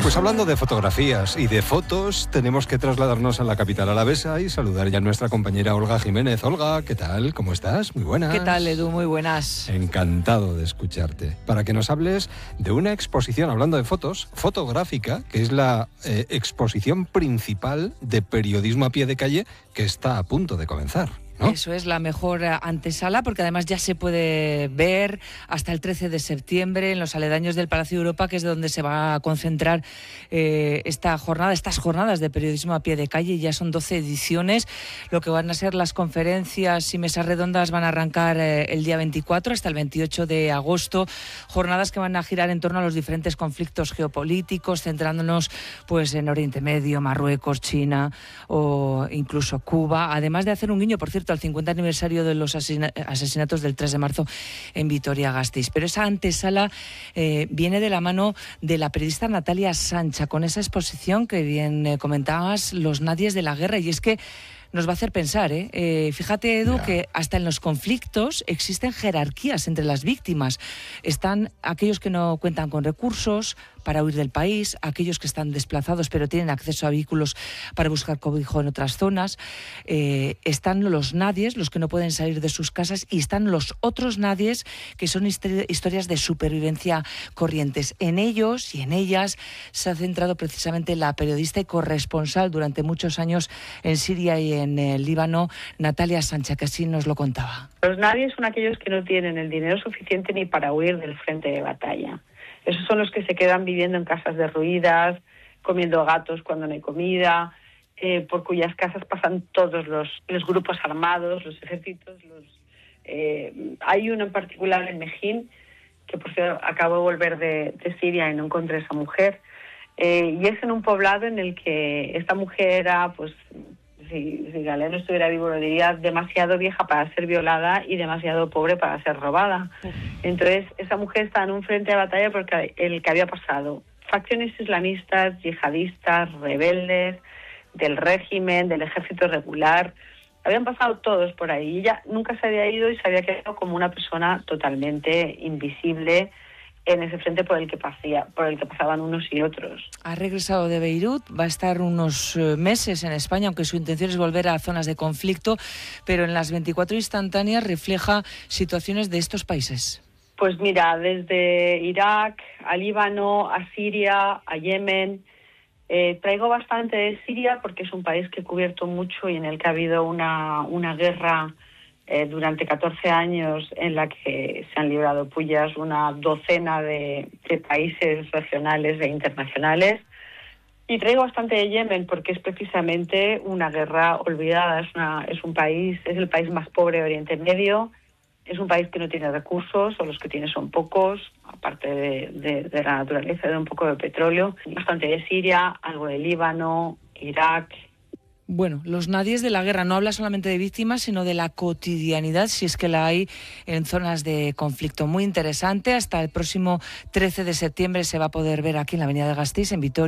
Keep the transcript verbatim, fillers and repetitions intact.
Pues hablando de fotografías y de fotos, tenemos que trasladarnos a la capital alavesa y saludar ya a nuestra compañera Olga Jiménez. Olga, ¿qué tal? ¿Cómo estás? Muy buenas. ¿Qué tal, Edu? Muy buenas. Encantado de escucharte. Para que nos hables de una exposición, hablando de fotos, fotográfica, que es la eh, exposición principal de periodismo a pie de calle que está a punto de comenzar, ¿no? Eso es la mejor antesala, porque además ya se puede ver hasta el trece de septiembre en los aledaños del Palacio de Europa, que es donde se va a concentrar eh, esta jornada, estas jornadas de periodismo a pie de calle. Ya son doce ediciones. Lo que van a ser las conferencias y mesas redondas van a arrancar eh, el día veinticuatro hasta el veintiocho de agosto. Jornadas que van a girar en torno a los diferentes conflictos geopolíticos, centrándonos pues en Oriente Medio, Marruecos, China o incluso Cuba. Además de hacer un guiño, por cierto, al cincuenta aniversario de los asesinatos del tres de marzo en Vitoria-Gasteiz. Pero esa antesala eh, viene de la mano de la periodista Natalia Sancha, con esa exposición que bien eh, comentabas, Los nadies de la guerra. Y es que nos va a hacer pensar, ¿eh? Eh, fíjate, Edu, yeah. que hasta en los conflictos existen jerarquías entre las víctimas. Están aquellos que no cuentan con recursos para huir del país, aquellos que están desplazados pero tienen acceso a vehículos para buscar cobijo en otras zonas. Eh, están los nadies, los que no pueden salir de sus casas, y están los otros nadies, que son histori- historias de supervivencia corrientes. En ellos y en ellas se ha centrado precisamente la periodista y corresponsal durante muchos años en Siria y en el Líbano, Natalia Sancha, que así nos lo contaba. Los nadies son aquellos que no tienen el dinero suficiente ni para huir del frente de batalla. Esos son los que se quedan viviendo en casas derruidas, comiendo gatos cuando no hay comida, eh, por cuyas casas pasan todos los, los grupos armados, los ejércitos. Los, eh, hay uno en particular en Mejín, que por cierto acabo de volver de, de Siria y no encontré a esa mujer, eh, y es en un poblado en el que esta mujer era, pues, si, si Galeno estuviera vivo lo diría, demasiado vieja para ser violada y demasiado pobre para ser robada. Entonces esa mujer está en un frente de batalla porque el que había pasado facciones islamistas, yihadistas, rebeldes del régimen, del ejército regular, habían pasado todos por ahí. Ella nunca se había ido y se había quedado como una persona totalmente invisible en ese frente por el que pasía, por el que pasaban unos y otros. Ha regresado de Beirut, va a estar unos meses en España, aunque su intención es volver a zonas de conflicto, pero en las veinticuatro instantáneas refleja situaciones de estos países. Pues mira, desde Irak, a Líbano, a Siria, a Yemen. Eh, traigo bastante de Siria porque es un país que he cubierto mucho y en el que ha habido una, una guerra Eh, durante catorce años en la que se han librado pullas una docena de, de países regionales e internacionales. Y traigo bastante de Yemen porque es precisamente una guerra olvidada. Es, una, es un país, es el país más pobre de Oriente Medio, es un país que no tiene recursos, o los que tiene son pocos, aparte de, de, de la naturaleza, de un poco de petróleo. Bastante de Siria, algo de Líbano, Irak. Bueno, los nadies de la guerra no habla solamente de víctimas, sino de la cotidianidad, si es que la hay en zonas de conflicto. Muy interesante. Hasta el próximo trece de septiembre se va a poder ver aquí en la avenida de Gasteiz, en Vitoria.